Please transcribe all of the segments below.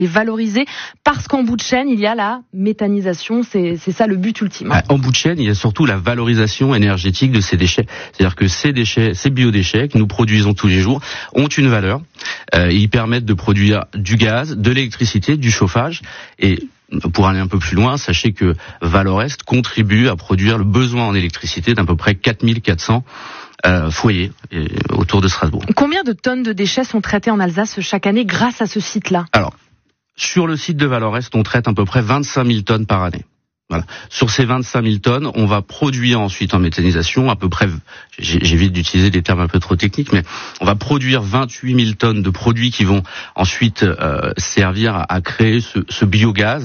les valoriser, parce qu'en bout de chaîne, il y a la méthanisation, c'est ça le but ultime. En bout de chaîne, il y a surtout la valorisation énergétique de ces déchets. C'est-à-dire que ces déchets, ces biodéchets que nous produisons tous les jours ont une valeur. Ils permettent de produire du gaz, de l'électricité, du chauffage. Et pour aller un peu plus loin, sachez que Valorest contribue à produire le besoin en électricité d'à peu près 4400 foyers autour de Strasbourg. Combien de tonnes de déchets sont traités en Alsace chaque année grâce à ce site-là ? Alors, sur le site de Valorest, on traite à peu près 25 000 tonnes par année. Voilà. Sur ces 25 000 tonnes, on va produire ensuite en méthanisation à peu près, j'évite d'utiliser des termes un peu trop techniques, mais on va produire 28 000 tonnes de produits qui vont ensuite servir à créer ce biogaz,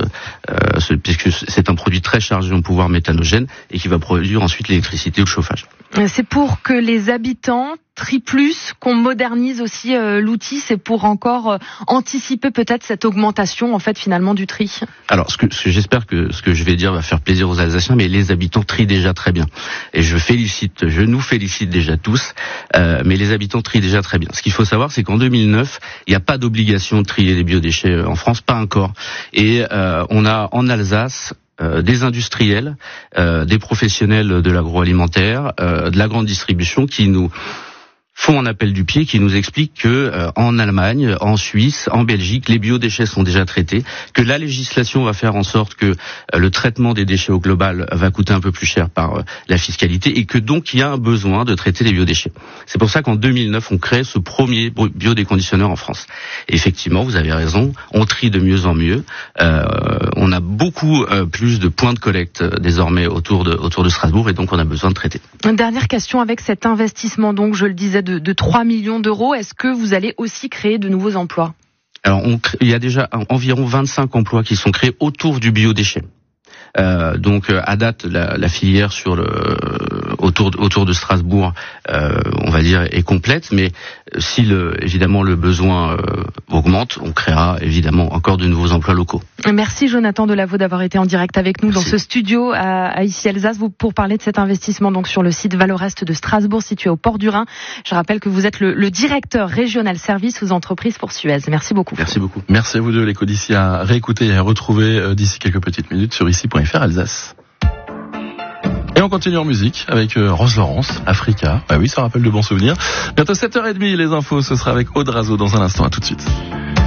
puisque c'est un produit très chargé en pouvoir méthanogène et qui va produire ensuite l'électricité ou le chauffage. C'est pour que les habitants trient plus, qu'on modernise aussi l'outil, c'est pour encore anticiper peut-être cette augmentation en fait finalement du tri. Alors j'espère que ce que je vais dire va faire plaisir aux Alsaciens, mais les habitants trient déjà très bien. Et je nous félicite déjà tous, mais les habitants trient déjà très bien. Ce qu'il faut savoir, c'est qu'en 2009, il n'y a pas d'obligation de trier les biodéchets en France, pas encore. Et on a en Alsace des industriels, des professionnels de l'agroalimentaire, de la grande distribution qui nous font un appel du pied, qui nous explique que en Allemagne, en Suisse, en Belgique, les biodéchets sont déjà traités, que la législation va faire en sorte que le traitement des déchets au global va coûter un peu plus cher par la fiscalité et que donc il y a un besoin de traiter les biodéchets. C'est pour ça qu'en 2009, on crée ce premier biodéconditionneur en France. Et effectivement, vous avez raison, on trie de mieux en mieux. On a beaucoup plus de points de collecte désormais autour de Strasbourg et donc on a besoin de traiter. Une dernière question avec cet investissement, donc je le disais, de 3 millions d'euros. Est-ce que vous allez aussi créer de nouveaux emplois ? Alors, il y a déjà environ 25 emplois qui sont créés autour du biodéchet. Donc, à date, la filière autour de Strasbourg, on va dire, est complète. Mais si évidemment le besoin augmente, on créera évidemment encore de nouveaux emplois locaux. Merci Jonathan Delaveau d'avoir été en direct avec nous. Merci. Dans ce studio à ici Alsace, pour parler de cet investissement donc sur le site Valorest de Strasbourg situé au port du Rhin. Je rappelle que vous êtes le directeur régional service aux entreprises pour Suez. Merci beaucoup. Merci beaucoup. Merci à vous deux, l'écho d'ici, à réécouter et à retrouver d'ici quelques petites minutes sur ici.fr Alsace. Et on continue en musique avec Rose Laurence, Africa. Ah oui, ça rappelle de bons souvenirs. Bientôt 7h30, les infos, ce sera avec Aude Razo dans un instant. À tout de suite.